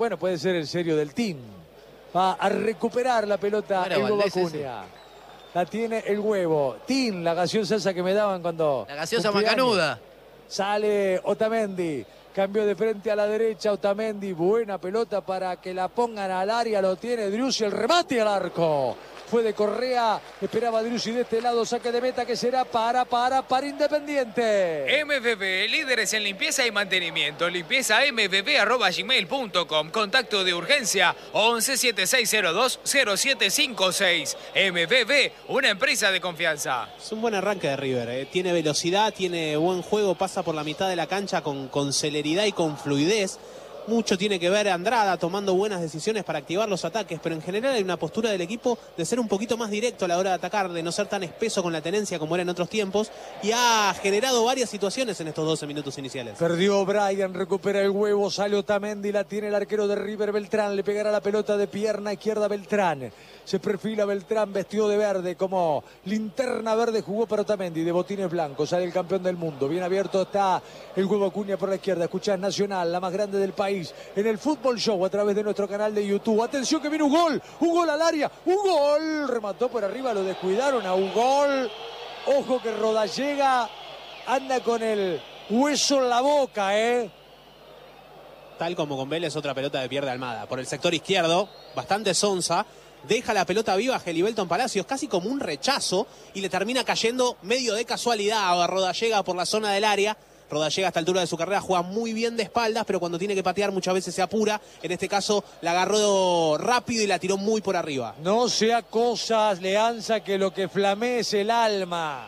Bueno, puede ser el serio del team. Va a recuperar la pelota el Huevo Acuña. La tiene el Huevo. Tin, la gaseosa esa que me daban cuando... La gaseosa macanuda. Sale Otamendi. Cambió de frente a la derecha Otamendi. Buena pelota para que la pongan al área. Lo tiene Driussi. El remate al arco. Fue de Correa. Esperaba Driussi de este lado. Saque de meta que será para Independiente. MVV, líderes en limpieza y mantenimiento. Limpieza mvv@gmail.com. Contacto de urgencia 1176020756. MVV, una empresa de confianza. Es un buen arranque de River. Tiene velocidad, tiene buen juego, pasa por la mitad de la cancha con celeridad y con fluidez. Mucho tiene que ver Andrada tomando buenas decisiones para activar los ataques, pero en general hay una postura del equipo de ser un poquito más directo a la hora de atacar, de no ser tan espeso con la tenencia como era en otros tiempos, y ha generado varias situaciones en estos 12 minutos iniciales. Perdió Brian, recupera el Huevo, sale Otamendi, la tiene el arquero de River, Beltrán, le pegará la pelota de pierna izquierda Beltrán. Se perfila Beltrán, vestido de verde, como linterna verde jugó para Otamendi, de botines blancos, sale el campeón del mundo. Bien abierto está el Huevo Acuña por la izquierda. Escuchás Nacional, la más grande del país, en el Fútbol Show a través de nuestro canal de YouTube. Atención que viene un gol al área, un gol, remató por arriba, lo descuidaron a un gol. Ojo que Rodallega anda con el hueso en la boca, Tal como con Vélez, otra pelota de pierde Almada. Por el sector izquierdo, bastante sonsa. Deja la pelota viva a Gelibelton Palacios, casi como un rechazo, y le termina cayendo medio de casualidad a Rodallega por la zona del área. Rodallega a esta altura de su carrera juega muy bien de espaldas, pero cuando tiene que patear muchas veces se apura. En este caso la agarró rápido y la tiró muy por arriba. No sea cosas, Leanza, que lo que flamee es el alma.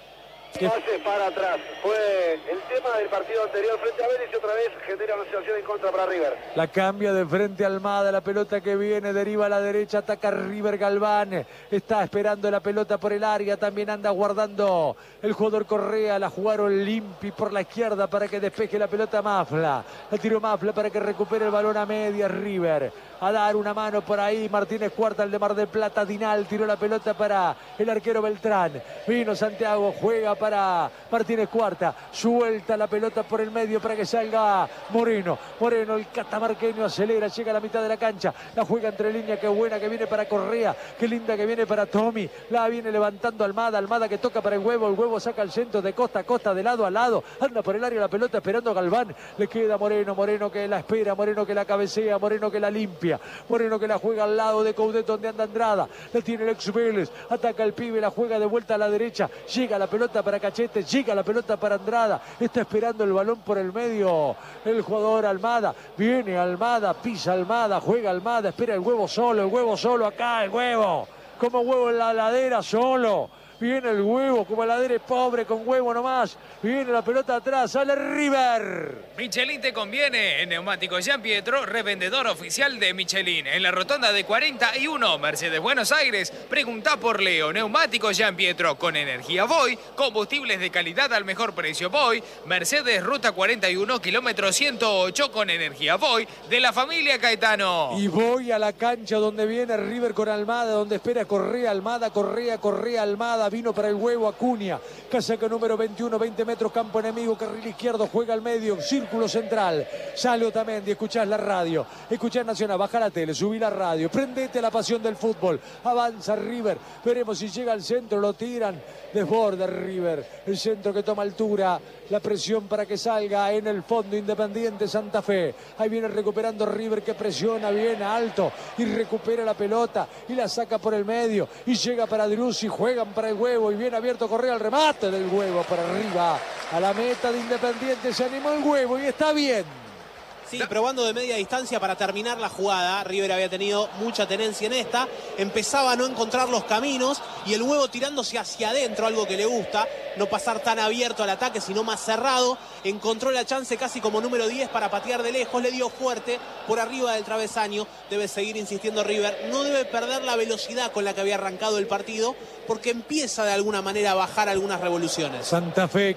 Pase para atrás. Fue el tema del partido anterior frente a Vélez y otra vez genera una situación en contra para River. La cambia de frente a Almada, la pelota que viene, deriva a la derecha, ataca River Galván. Está esperando la pelota por el área, también anda guardando el jugador Correa. La jugaron Limpi por la izquierda para que despeje la pelota Mafla. La tiró Mafla para que recupere el balón a media River. A dar una mano por ahí, Martínez Cuarta, el de Mar del Plata, Dinal, tiró la pelota para el arquero Beltrán. Vino Santiago, juega para Martínez Cuarta, suelta la pelota por el medio para que salga Moreno. Moreno, el catamarqueño, acelera, llega a la mitad de la cancha, la juega entre líneas, qué buena que viene para Correa, qué linda que viene para Tommy, la viene levantando Almada, Almada que toca para el Huevo saca el centro de costa a costa, de lado a lado, anda por el área la pelota esperando a Galván, le queda Moreno, Moreno que la espera, Moreno que la cabecea, Moreno que la limpia, Moreno que la juega al lado de Coudet donde anda Andrada, la tiene el ex Vélez, ataca el pibe, la juega de vuelta a la derecha, llega la pelota para Cachete, llega la pelota para Andrada, está esperando el balón por el medio el jugador Almada, viene Almada, pisa Almada, juega Almada, espera el Huevo solo acá, el Huevo, como Huevo en la ladera solo. Viene el Huevo, como ladera es pobre, con Huevo nomás. Viene la pelota atrás, sale River. Michelin te conviene. En Neumáticos Gian Pietro, revendedor oficial de Michelin. En la rotonda de 41, Mercedes Buenos Aires. Preguntá por Leo. Neumáticos Gian Pietro, con energía Voy. Combustibles de calidad al mejor precio Voy. Mercedes Ruta 41, kilómetro 108, con energía Voy. De la familia Caetano. Y voy a la cancha donde viene River con Almada, donde espera Correa, Almada, Correa, Almada. Vino para el Huevo Acuña, casaca número 21, 20 metros, campo enemigo, carril izquierdo, juega al medio, círculo central, sale Otamendi, escuchás la radio, escuchás Nacional, baja la tele, subí la radio, prendete a la pasión del fútbol, avanza River, veremos si llega al centro, lo tiran, desborda River, el centro que toma altura, la presión para que salga en el fondo Independiente Santa Fe, ahí viene recuperando River que presiona bien alto y recupera la pelota y la saca por el medio y llega para Driussi, juegan para el Huevo y bien abierto Correa, el remate del Huevo por arriba a la meta de Independiente, se animó el Huevo y está bien. Sí, probando de media distancia para terminar la jugada. River había tenido mucha tenencia en esta, empezaba a no encontrar los caminos y el Huevo tirándose hacia adentro, algo que le gusta, no pasar tan abierto al ataque sino más cerrado, encontró la chance casi como número 10 para patear de lejos, le dio fuerte por arriba del travesaño. Debe seguir insistiendo River, no debe perder la velocidad con la que había arrancado el partido porque empieza de alguna manera a bajar algunas revoluciones. Santa Fe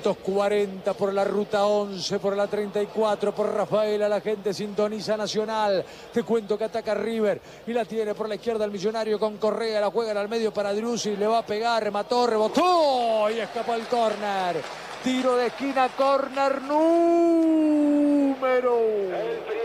540 por la ruta 11, por la 34, por Rafaela, la gente sintoniza Nacional. Te cuento que ataca River y la tiene por la izquierda el Millonario con Correa, la juegan al medio para Driussi, le va a pegar, remató, rebotó y escapó el córner. Tiro de esquina, córner número